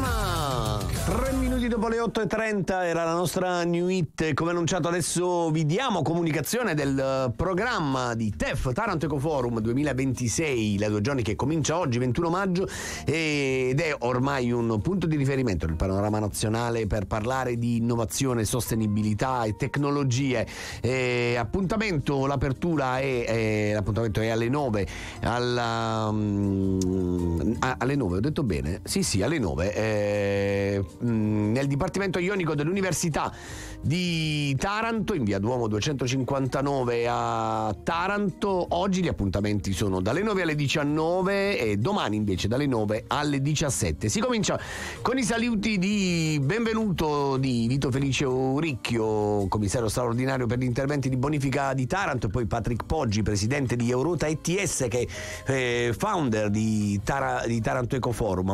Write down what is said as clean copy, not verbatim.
Madonna! 3 minuti dopo le 8:30 era la nostra New Hit. Come annunciato adesso vi diamo comunicazione del programma di TEF, Taranto Eco Forum 2026, la 2 giorni che comincia oggi 21 maggio ed è ormai un punto di riferimento nel panorama nazionale per parlare di innovazione, sostenibilità e tecnologie. L'appuntamento è alle 9 alle 9, ho detto bene? Sì, alle 9 nel Dipartimento Ionico dell'Università di Taranto, in via Duomo 259 a Taranto. Oggi gli appuntamenti sono dalle 9 alle 19 e domani invece dalle 9 alle 17. Si comincia con i saluti di benvenuto di Vito Felice Uricchio, commissario straordinario per gli interventi di bonifica di Taranto, e poi Patrick Poggi, presidente di Eurota ETS, che è founder di Taranto Eco Forum.